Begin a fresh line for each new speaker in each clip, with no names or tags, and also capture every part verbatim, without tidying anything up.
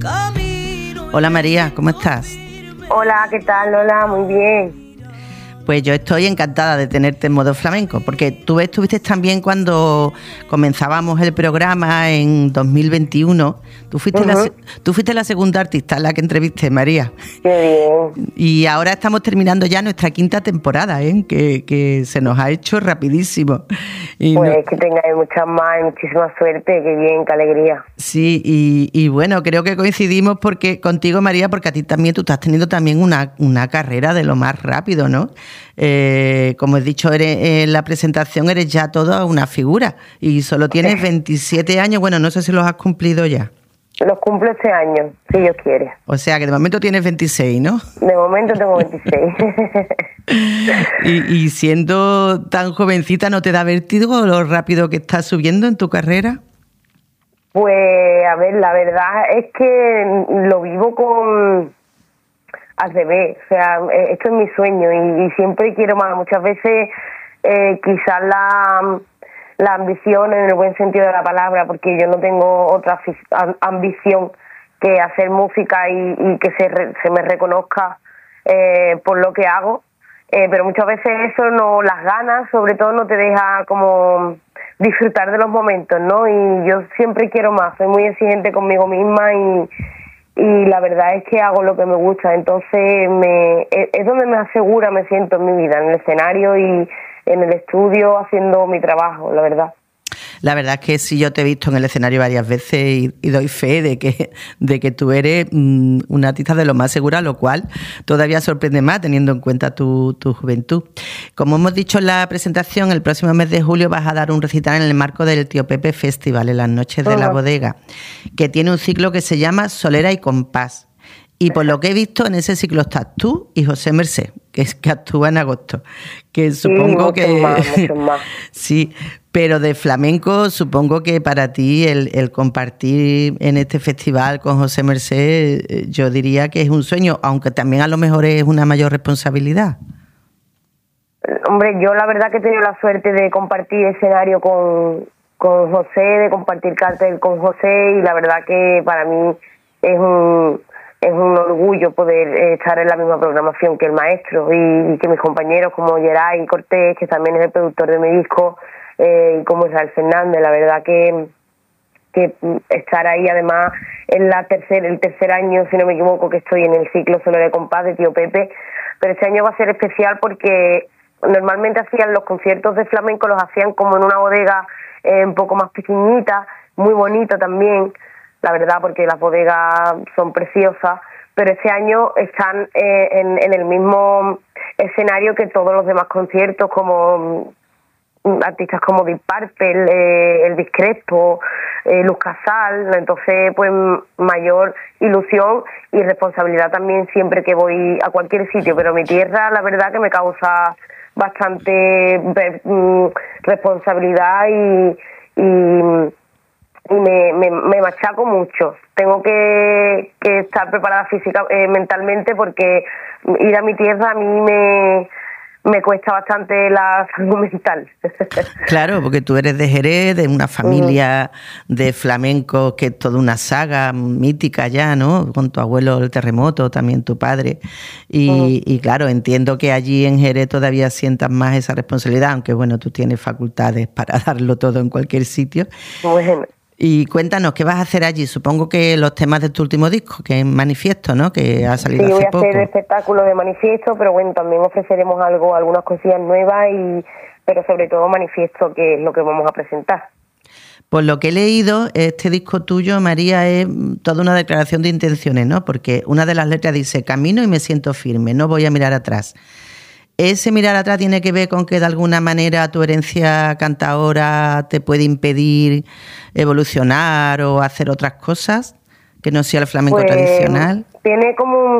Hola María, ¿cómo estás?
Hola, ¿qué tal, Lola? Muy bien.
Pues yo estoy encantada de tenerte en modo flamenco, porque tú estuviste también cuando comenzábamos el programa en dos mil veintiuno. Tú fuiste, uh-huh. la, tú fuiste la segunda artista en la que entrevisté, María.
Qué bien.
Y ahora estamos terminando ya nuestra quinta temporada, ¿eh? que, que se nos ha hecho rapidísimo. Y
pues
no...
que tengáis mucha más y muchísima suerte, qué bien, qué alegría.
Sí, y, y bueno, creo que coincidimos porque contigo, María, porque a ti también, tú estás teniendo también una, una carrera de lo más rápido, ¿no? Eh, como he dicho eres, en la presentación, eres ya toda una figura y solo tienes veintisiete años. Bueno, no sé si los has cumplido ya.
Los cumplo este año, si Dios quiere.
O sea, que de momento tienes veintiséis, ¿no?
De momento tengo veintiséis.
y, y siendo tan jovencita, ¿no te da vértigo lo rápido que estás subiendo en tu carrera?
Pues, a ver, la verdad es que lo vivo con... al revés, o sea, esto es mi sueño y, y siempre quiero más. Muchas veces eh, quizás la, la ambición en el buen sentido de la palabra, porque yo no tengo otra ambición que hacer música y, y que se, re, se me reconozca eh, por lo que hago, eh, pero muchas veces eso, no, las ganas sobre todo no te deja como disfrutar de los momentos, ¿no? Y yo siempre quiero más, soy muy exigente conmigo misma y y la verdad es que hago lo que me gusta, entonces me es donde me asegura, me siento en mi vida, en el escenario y en el estudio haciendo mi trabajo, la verdad.
La verdad es que sí, yo te he visto en el escenario varias veces y, y doy fe de que, de que tú eres mmm, una artista de lo más segura, lo cual todavía sorprende más teniendo en cuenta tu, tu juventud. Como hemos dicho en la presentación, el próximo mes de julio vas a dar un recital en el marco del Tío Pepe Festival, en las noches de uh-huh. la bodega, que tiene un ciclo que se llama Solera y Compás. Y por lo que he visto, en ese ciclo estás tú y José Mercé, que es que actúa en agosto. Que supongo
sí,
que.
Más, mucho más.
Sí, pero de flamenco, supongo que para ti el, el compartir en este festival con José Mercé, yo diría que es un sueño, aunque también a lo mejor es una mayor responsabilidad.
Hombre, yo la verdad que he tenido la suerte de compartir escenario con, con José, de compartir cartel con José, y la verdad que para mí es un. Es un orgullo poder estar en la misma programación que el maestro y, y que mis compañeros como Geray Cortés, que también es el productor de mi disco, eh, y como Israel Fernández. La verdad que, que estar ahí, además, en la tercer, el tercer año, si no me equivoco, que estoy en el ciclo Solo de Compás de Tío Pepe, pero este año va a ser especial porque normalmente hacían los conciertos de flamenco, los hacían como en una bodega eh, un poco más pequeñita, muy bonita también, la verdad, porque las bodegas son preciosas, pero este año están eh, en, en el mismo escenario que todos los demás conciertos, como um, artistas como Deep Purple, eh, Elvis Crespo, eh, Luz Casal. Entonces, pues mayor ilusión y responsabilidad también siempre que voy a cualquier sitio, pero mi tierra, la verdad que me causa bastante um, responsabilidad y... y y me, me, me machaco mucho. Tengo que, que estar preparada física, eh, mentalmente, porque ir a mi tierra a mí me, me cuesta bastante la salud mental.
Claro, porque tú eres de Jerez, de una familia uh-huh. de flamencos que es toda una saga mítica ya, ¿no? Con tu abuelo el terremoto, también tu padre. Y, uh-huh. y claro, entiendo que allí en Jerez todavía sientas más esa responsabilidad, aunque bueno, tú tienes facultades para darlo todo en cualquier sitio.
Bueno.
Y cuéntanos, ¿qué vas a hacer allí? Supongo que los temas de tu último disco, que es Manifiesto, ¿no? Que ha salido
sí,
hace poco.
Sí, voy a hacer espectáculos de Manifiesto, pero bueno, también ofreceremos algo, algunas cosillas nuevas, y pero sobre todo Manifiesto, que es lo que vamos a presentar.
Por lo que he leído, este disco tuyo, María, es toda una declaración de intenciones, ¿no? Porque una de las letras dice: camino y me siento firme, no voy a mirar atrás. ¿Ese mirar atrás tiene que ver con que de alguna manera tu herencia cantaora te puede impedir evolucionar o hacer otras cosas que no sea el flamenco
pues,
tradicional?
Tiene como un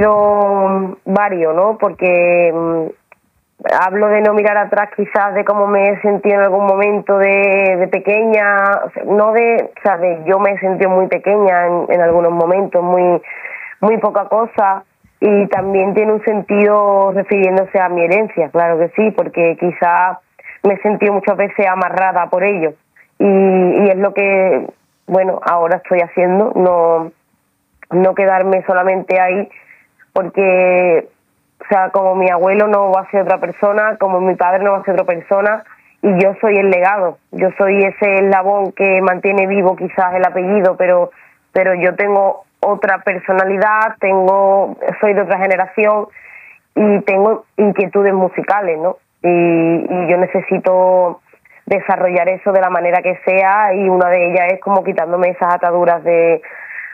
sentido vario, ¿no? Porque mmm, hablo de no mirar atrás, quizás de cómo me he sentido en algún momento de, de pequeña, o sea, no de, o sea, de yo me he sentido muy pequeña en, en algunos momentos, muy, muy poca cosa. Y también tiene un sentido refiriéndose a mi herencia, claro que sí, porque quizá me he sentido muchas veces amarrada por ello. Y, y es lo que, bueno, ahora estoy haciendo. No no quedarme solamente ahí, porque, o sea, como mi abuelo no va a ser otra persona, como mi padre no va a ser otra persona, y yo soy el legado, yo soy ese eslabón que mantiene vivo quizás el apellido, pero, pero yo tengo otra personalidad, tengo, soy de otra generación y tengo inquietudes musicales, ¿no? Y, y yo necesito desarrollar eso de la manera que sea, y una de ellas es como quitándome esas ataduras de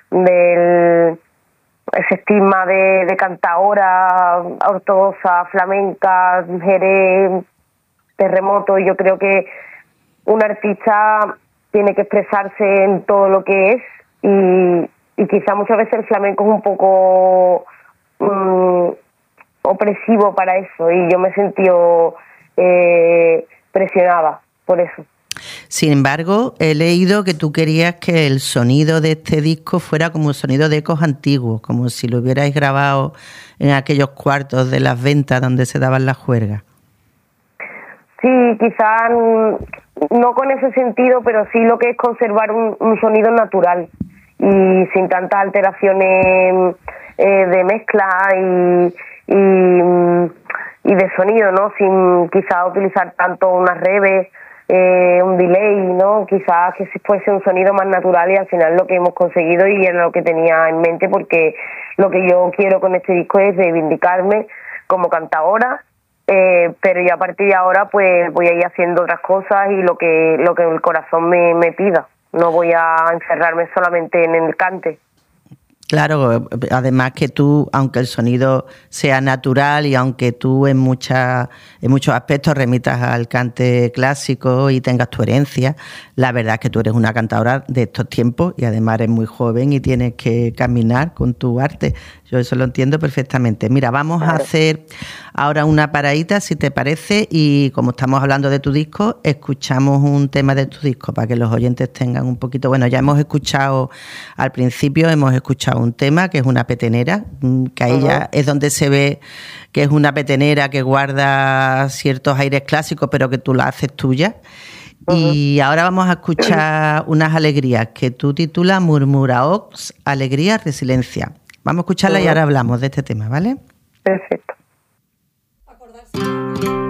del ese estigma de, de cantaora ortodoxa, flamenca, Jerez, terremoto. Yo creo que un artista tiene que expresarse en todo lo que es, y, y quizá muchas veces el flamenco es un poco um, opresivo para eso, y yo me he sentido eh, presionada por eso.
Sin embargo, he leído que tú querías que el sonido de este disco fuera como el sonido de ecos antiguos, como si lo hubierais grabado en aquellos cuartos de las ventas donde se daban las juergas.
Sí, quizás no con ese sentido, pero sí lo que es conservar un, un sonido natural y sin tantas alteraciones eh, de mezcla y, y, y de sonido, ¿no? Sin quizás utilizar tanto unas reves, eh, un delay, ¿no? Quizás que si fuese un sonido más natural, y al final lo que hemos conseguido y era lo que tenía en mente, porque lo que yo quiero con este disco es reivindicarme como cantadora. Eh, pero ya a partir de ahora pues voy a ir haciendo otras cosas y lo que lo que el corazón me, me pida. No voy a encerrarme solamente en el cante.
Claro, además que tú, aunque el sonido sea natural y aunque tú en muchas en muchos aspectos remitas al cante clásico y tengas tu herencia, la verdad es que tú eres una cantadora de estos tiempos y además eres muy joven y tienes que caminar con tu arte. Yo eso lo entiendo perfectamente. Mira, vamos claro. a hacer ahora una paradita, si te parece, y como estamos hablando de tu disco, escuchamos un tema de tu disco para que los oyentes tengan un poquito... Bueno, ya hemos escuchado, al principio hemos escuchado un tema que es una petenera, que ahí uh-huh. ya es donde se ve que es una petenera que guarda ciertos aires clásicos, pero que tú la haces tuya. Uh-huh. Y ahora vamos a escuchar unas alegrías que tú titulas Murmuraox, Alegría, Resiliencia. Vamos a escucharla uh-huh. y ahora hablamos de este tema, ¿vale?
Perfecto.
Acordarse.